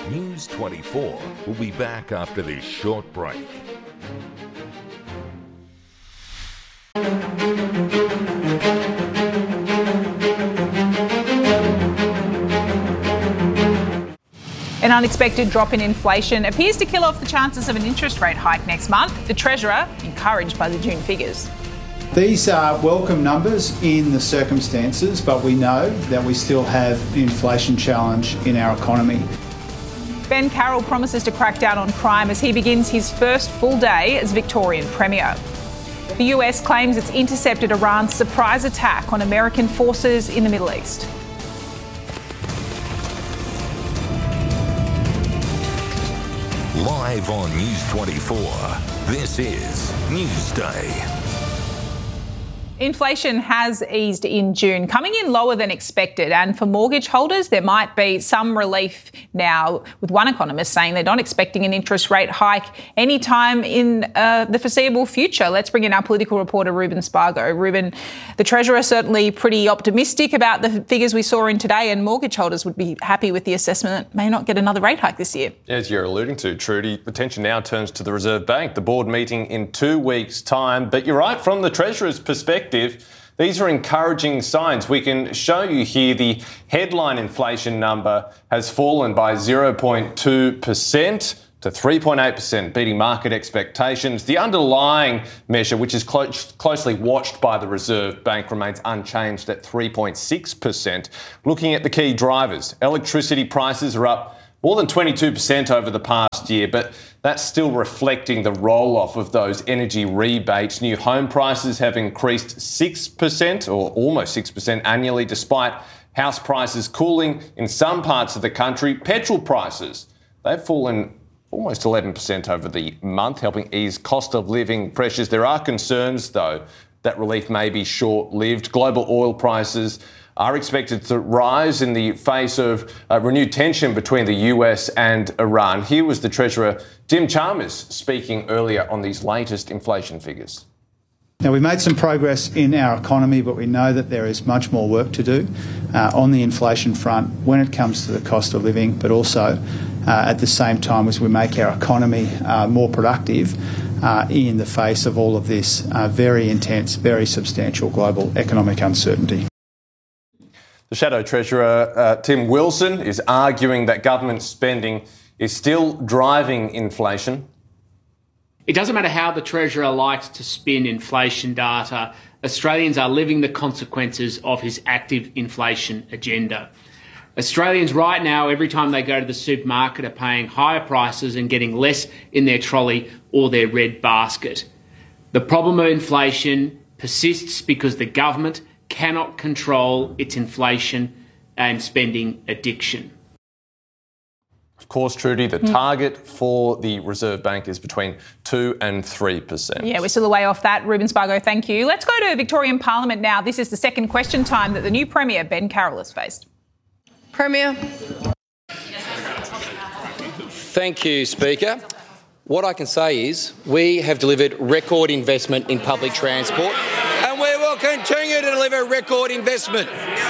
News 24 will be back after this short break. An unexpected drop in inflation appears to kill off the chances of an interest rate hike next month. The Treasurer encouraged by the June figures. These are welcome numbers in the circumstances, but we know that we still have an inflation challenge in our economy. Ben Carroll promises to crack down on crime as he begins his first full day as Victorian Premier. The US claims it's intercepted Iran's surprise attack on American forces in the Middle East. Live on News 24, this is Newsday. Inflation has eased in June, coming in lower than expected. And for mortgage holders, there might be some relief now, with one economist saying they're not expecting an interest rate hike anytime in the foreseeable future. Let's bring in our political reporter, Ruben Spargo. Ruben, the Treasurer certainly pretty optimistic about the figures we saw in today, and mortgage holders would be happy with the assessment that may not get another rate hike this year. As you're alluding to, Trudy, attention now turns to the Reserve Bank, the board meeting in 2 weeks' time. But you're right, from the Treasurer's perspective, these are encouraging signs. We can show you here the headline inflation number has fallen by 0.2% to 3.8%, beating market expectations. The underlying measure, which is closely watched by the Reserve Bank, remains unchanged at 3.6%. Looking at the key drivers, electricity prices are up more than 22% over the past year, but that's still reflecting the roll-off of those energy rebates. New home prices have increased 6% or almost 6% annually, despite house prices cooling in some parts of the country. Petrol prices, they've fallen almost 11% over the month, helping ease cost of living pressures. There are concerns, though, that relief may be short-lived. Global oil prices are expected to rise in the face of renewed tension between the US and Iran. Here was the Treasurer, Jim Chalmers, speaking earlier on these latest inflation figures. Now, we've made some progress in our economy, but we know that there is much more work to do on the inflation front when it comes to the cost of living, but also at the same time as we make our economy more productive in the face of all of this very intense, very substantial global economic uncertainty. The Shadow Treasurer, Tim Wilson, is arguing that government spending is still driving inflation. It doesn't matter how the Treasurer likes to spin inflation data. Australians are living the consequences of his active inflation agenda. Australians right now, every time they go to the supermarket, are paying higher prices and getting less in their trolley or their red basket. The problem of inflation persists because the government cannot control its inflation and spending addiction. Of course, Trudy, the target for the Reserve Bank is between 2 and 3%. Yeah, we're still a way off that. Ruben Spargo, thank you. Let's go to Victorian Parliament now. This is the second question time that the new Premier, Ben Carroll, has faced. Premier. Thank you, Speaker. What I can say is we have delivered record investment in public transport and we will continue to deliver record investment.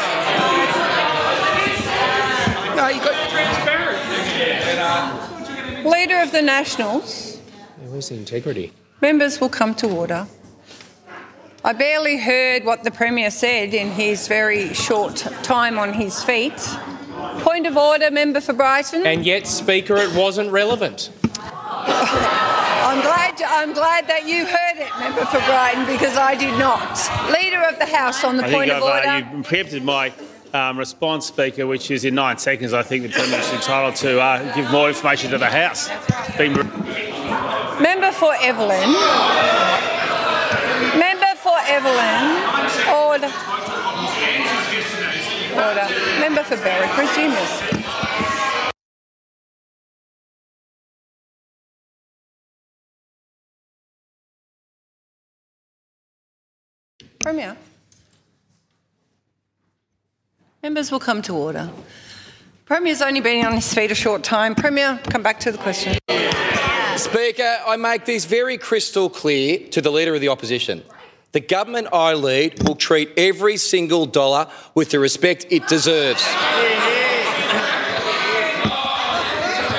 No, you got transparent. Leader of the Nationals. Where's the integrity? Members will come to order. I barely heard what the Premier said in his very short time on his feet. Point of order, member for Brighton. And yet, Speaker, it wasn't relevant. I'm glad that you heard it, member for Brighton, because I did not. Leader of the House on the point of order. You've preempted my response, Speaker, which is in 9 seconds. I think the Premier is entitled to give more information to the House. Member for Evelyn. Member for Evelyn. Order. Order. Member for Berwick. Resume this. Premier. Members will come to order. Premier's only been on his feet a short time. Premier, come back to the question. Speaker, I make this very crystal clear to the Leader of the Opposition. The government I lead will treat every single dollar with the respect it deserves.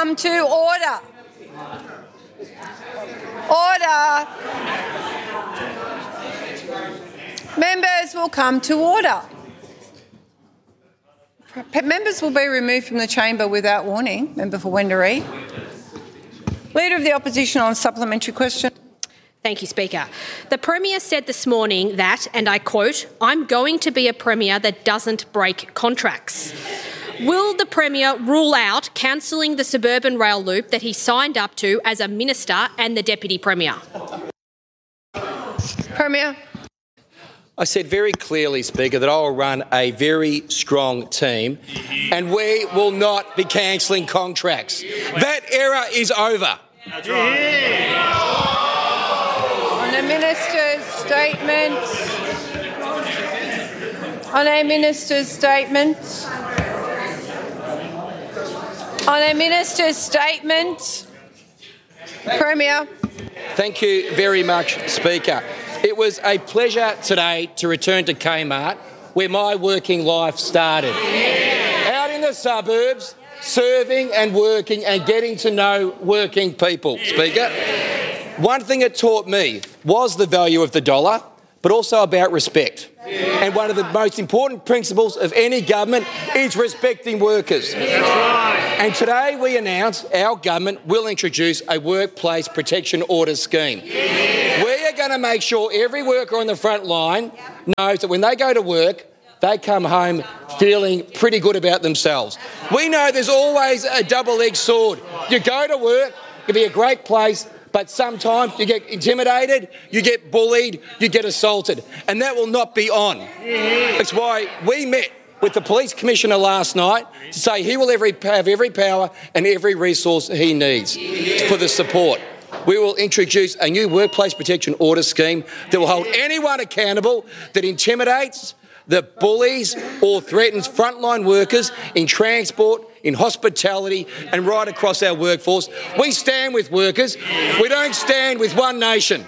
come to order. Order. Members will come to order. Members will be removed from the chamber without warning. Member for Wendouree. Leader of the Opposition on supplementary question. Thank you, Speaker. The Premier said this morning that, and I quote, "I'm going to be a Premier that doesn't break contracts." Will the Premier rule out cancelling the suburban rail loop that he signed up to as a minister and the Deputy Premier? Premier. I said very clearly, Speaker, that I will run a very strong team and we will not be cancelling contracts. That era is over. On the Minister's statement. On a Minister's statement. On a Minister's statement. Premier. Thank you very much, Speaker. It was a pleasure today to return to Kmart, where my working life started. Out in the suburbs, serving and working and getting to know working people, Speaker. One thing it taught me was the value of the dollar, but also about respect. And one of the most important principles of any government is respecting workers. And today we announce our government will introduce a workplace protection order scheme. We are going to make sure every worker on the front line knows that when they go to work, they come home feeling pretty good about themselves. We know there's always a double-edged sword. You go to work, it can be a great place, but sometimes you get intimidated, you get bullied, you get assaulted, and that will not be on. That's why we met with the Police Commissioner last night to say he will have every power and every resource he needs for the support. We will introduce a new workplace protection order scheme that will hold anyone accountable that intimidates, that bullies or threatens frontline workers in transport, in hospitality and right across our workforce. We stand with workers. We don't stand with one nation.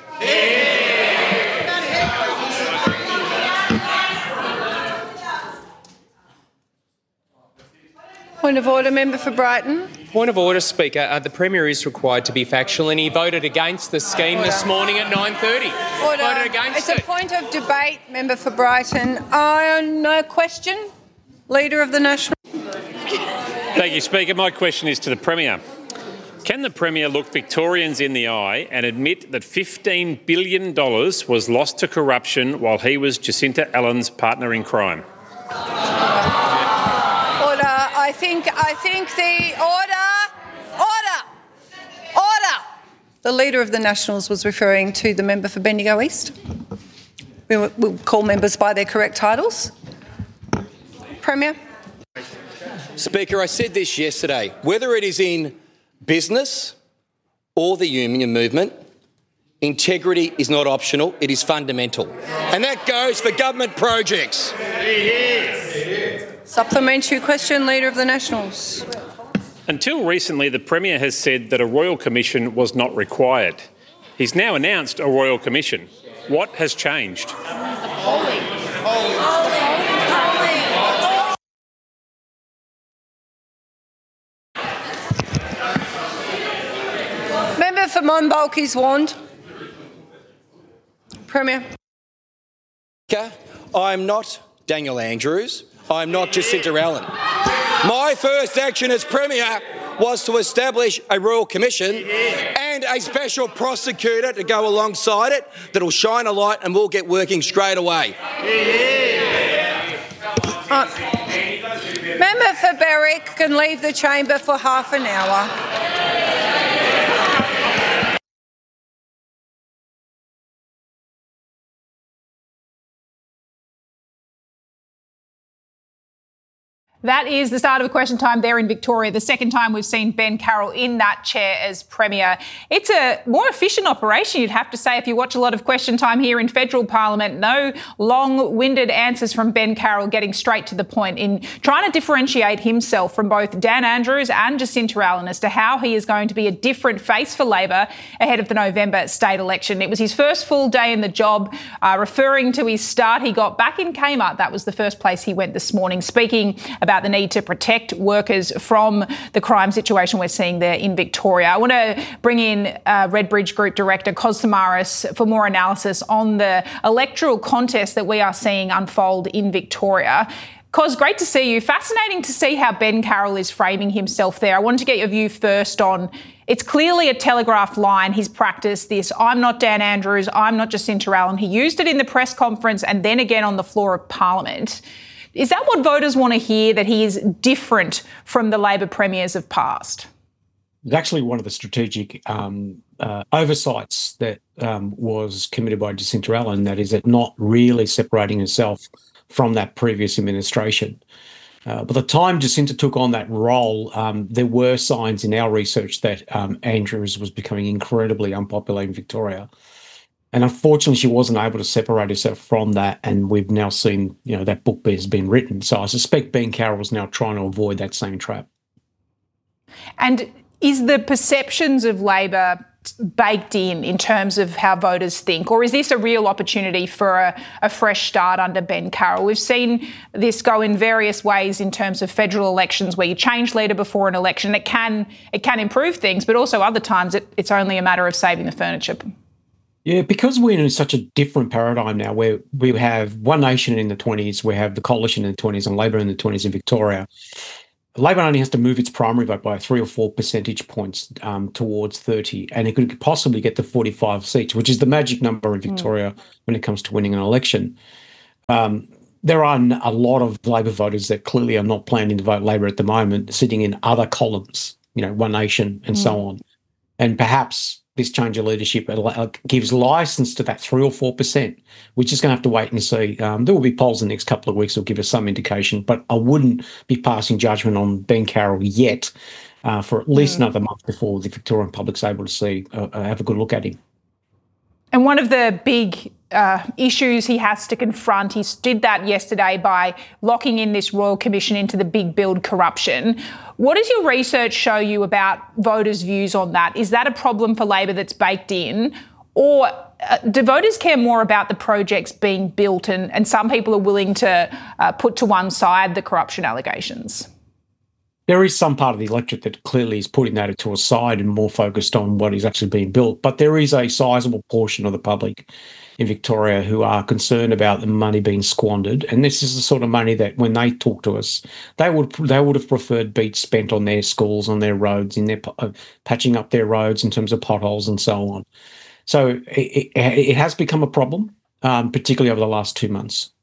Point of order, member for Brighton. Point of order, Speaker. The Premier is required to be factual and he voted against the scheme this morning at 9:30. Order. Voted against it. It's a point of debate, member for Brighton. No question. Leader of the National. Thank you, Speaker. My question is to the Premier. Can the Premier look Victorians in the eye and admit that $15 billion was lost to corruption while he was Jacinta Allen's partner in crime? I think the order. The Leader of the Nationals was referring to the member for Bendigo East. We'll call members by their correct titles. Premier. Speaker, I said this yesterday. Whether it is in business or the union movement, integrity is not optional, it is fundamental. And that goes for government projects. Supplementary question, Leader of the Nationals. Until recently, the Premier has said that a Royal Commission was not required. He's now announced a Royal Commission. What has changed? Member for Monbulk warned. Premier. I'm not Daniel Andrews. I'm not Jacinta Allen. My first action as Premier was to establish a Royal Commission and a special prosecutor to go alongside it that will shine a light and we'll get working straight away. Member for Berwick can leave the chamber for half an hour. That is the start of a question time there in Victoria. The second time we've seen Ben Carroll in that chair as Premier. It's a more efficient operation, you'd have to say, if you watch a lot of question time here in federal parliament. No long-winded answers from Ben Carroll, getting straight to the point in trying to differentiate himself from both Dan Andrews and Jacinta Allen as to how he is going to be a different face for Labor ahead of the November state election. It was his first full day in the job, referring to his start he got back in Kmart. That was the first place he went this morning, speaking about about the need to protect workers from the crime situation we're seeing there in Victoria. I want to bring in Redbridge Group Director Kos Samaras for more analysis on the electoral contest that we are seeing unfold in Victoria. Kos, great to see you. Fascinating to see how Ben Carroll is framing himself there. I wanted to get your view first on, it's clearly a telegraphed line. He's practiced this, I'm not Dan Andrews, I'm not Jacinta Allen. He used it in the press conference and then again on the floor of Parliament. Is that what voters want to hear, that he is different from the Labor premiers of past? It's actually one of the strategic oversights that was committed by Jacinta Allen, that is, it not really separating herself from that previous administration. By the time Jacinta took on that role, there were signs in our research that Andrews was becoming incredibly unpopular in Victoria. And unfortunately, she wasn't able to separate herself from that. And we've now seen, that book has been written. So I suspect Ben Carroll is now trying to avoid that same trap. And is the perceptions of Labor baked in terms of how voters think, or is this a real opportunity for a fresh start under Ben Carroll? We've seen this go in various ways in terms of federal elections where you change leader before an election. It can improve things, but also other times it's only a matter of saving the furniture. Yeah, because we're in such a different paradigm now where we have One Nation in the 20s, we have the Coalition in the 20s and Labor in the 20s in Victoria. Labor only has to move its primary vote by 3 or 4 percentage points towards 30, and it could possibly get to 45 seats, which is the magic number in Victoria when it comes to winning an election. There are a lot of Labor voters that clearly are not planning to vote Labor at the moment, sitting in other columns, One Nation and so on. And perhaps this change of leadership gives license to that 3 or 4%. We're just going to have to wait and see. There will be polls in the next couple of weeks that will give us some indication, but I wouldn't be passing judgment on Ben Carroll yet for at least another month before the Victorian public's able to have a good look at him. And one of the big issues he has to confront, he did that yesterday by locking in this Royal Commission into the big build corruption. What does your research show you about voters' views on that? Is that a problem for Labor that's baked in? Or do voters care more about the projects being built and some people are willing to put to one side the corruption allegations? There is some part of the electorate that clearly is putting that to a side and more focused on what is actually being built. But there is a sizable portion of the public in Victoria who are concerned about the money being squandered. And this is the sort of money that when they talk to us, they would have preferred be spent on their schools, on their roads, in their patching up their roads in terms of potholes and so on. So it has become a problem, particularly over the last 2 months.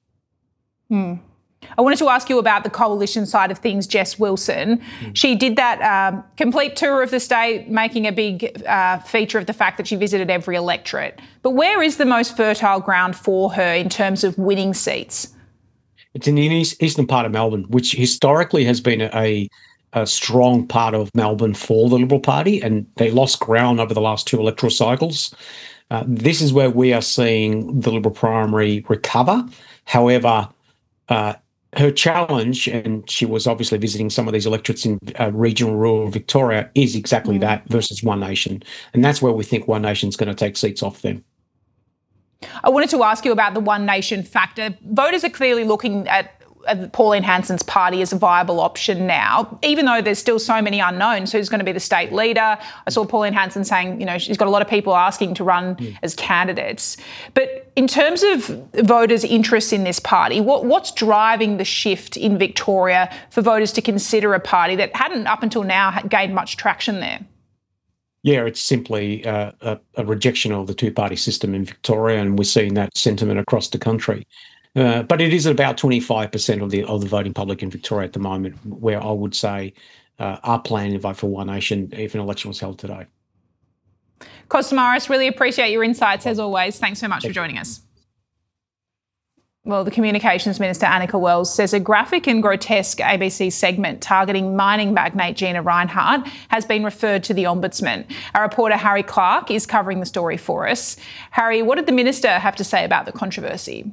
I wanted to ask you about the coalition side of things, Jess Wilson. She did that complete tour of the state, making a big feature of the fact that she visited every electorate. But where is the most fertile ground for her in terms of winning seats? It's in the eastern part of Melbourne, which historically has been a strong part of Melbourne for the Liberal Party, and they lost ground over the last 2 electoral cycles. This is where we are seeing the Liberal primary recover. However, her challenge, and she was obviously visiting some of these electorates in regional rural Victoria, is exactly that versus One Nation. And that's where we think One Nation's going to take seats off them. I wanted to ask you about the One Nation factor. Voters are clearly looking at Pauline Hanson's party as a viable option now, even though there's still so many unknowns. Who's going to be the state leader? I saw Pauline Hanson saying, she's got a lot of people asking to run as candidates. But in terms of voters' interest in this party, what's driving the shift in Victoria for voters to consider a party that hadn't up until now gained much traction there? Yeah, it's simply a rejection of the two-party system in Victoria, and we're seeing that sentiment across the country. But it is about 25% of the voting public in Victoria at the moment, where I would say are planning to vote for One Nation if an election was held today. Kos Samaras, really appreciate your insights as always. Thanks so much for joining us. Well, the Communications Minister, Annika Wells, says a graphic and grotesque ABC segment targeting mining magnate Gina Rinehart has been referred to the Ombudsman. Our reporter Harry Clark is covering the story for us. Harry, what did the Minister have to say about the controversy?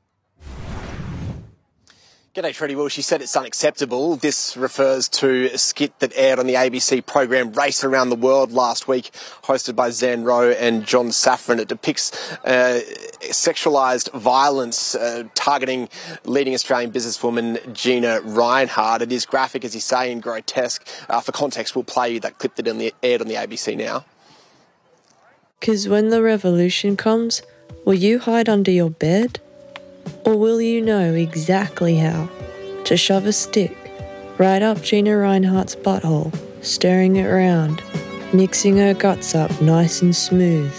G'day, Trudy. Well, she said it's unacceptable. This refers to a skit that aired on the ABC program Race Around the World last week, hosted by Zan Rowe and John Safran. It depicts sexualised violence targeting leading Australian businesswoman Gina Rinehart. It is graphic, as you say, and grotesque. For context, we'll play you that clip that aired on the ABC now. 'Cause when the revolution comes, will you hide under your bed? Or will you know exactly how to shove a stick right up Gina Rinehart's butthole, stirring it round, mixing her guts up nice and smooth?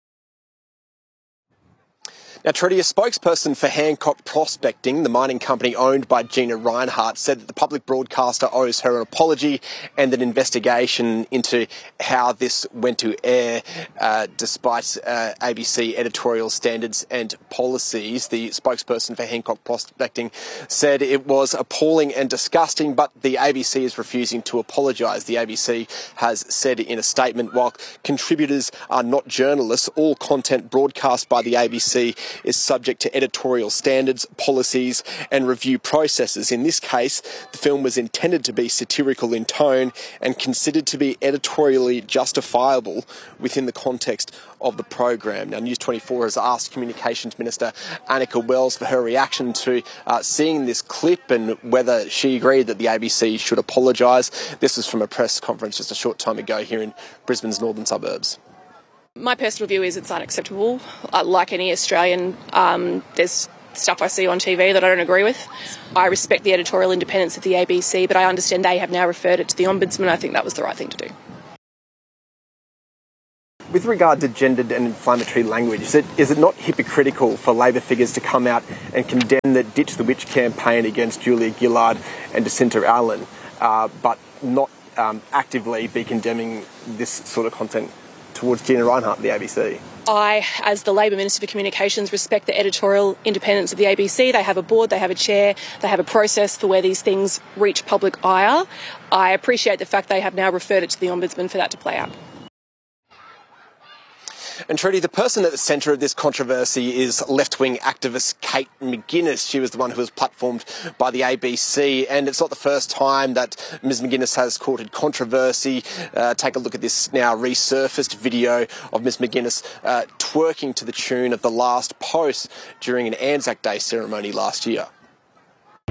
Now, Trudy, a spokesperson for Hancock Prospecting, the mining company owned by Gina Rinehart, said that the public broadcaster owes her an apology and an investigation into how this went to air despite ABC editorial standards and policies. The spokesperson for Hancock Prospecting said it was appalling and disgusting, but the ABC is refusing to apologise. The ABC has said in a statement, while contributors are not journalists, all content broadcast by the ABC is subject to editorial standards, policies and review processes. In this case, the film was intended to be satirical in tone and considered to be editorially justifiable within the context of the program. Now, News 24 has asked Communications Minister Annika Wells for her reaction to seeing this clip and whether she agreed that the ABC should apologise. This was from a press conference just a short time ago here in Brisbane's northern suburbs. My personal view is it's unacceptable. Like any Australian, there's stuff I see on TV that I don't agree with. I respect the editorial independence of the ABC, but I understand they have now referred it to the Ombudsman. I think that was the right thing to do. With regard to gendered and inflammatory language, is it not hypocritical for Labor figures to come out and condemn the Ditch the Witch campaign against Julia Gillard and Jacinta Allen, but not actively be condemning this sort of content towards Gina Rinehart, the ABC? I, as the Labor Minister for Communications, respect the editorial independence of the ABC. They have a board, they have a chair, they have a process for where these things reach public ire. I appreciate the fact they have now referred it to the Ombudsman for that to play out. And Trudy, the person at the centre of this controversy is left-wing activist Kate McGuinness. She was the one who was platformed by the ABC, and it's not the first time that Ms McGuinness has courted controversy. Take a look at this now resurfaced video of Ms McGuinness twerking to the tune of The Last Post during an Anzac Day ceremony last year.